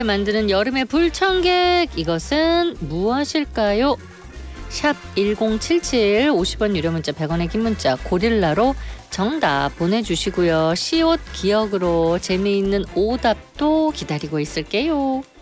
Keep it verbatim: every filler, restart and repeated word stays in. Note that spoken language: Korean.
만드는 여름의 불청객, 이것은 무엇일까요? 샵 일공칠칠 오십 원 유료 문자 백 원의 긴 문자 고릴라로 정답 보내주시고요. 시옷 기억으로 재미있는 오답도 기다리고 있을게요.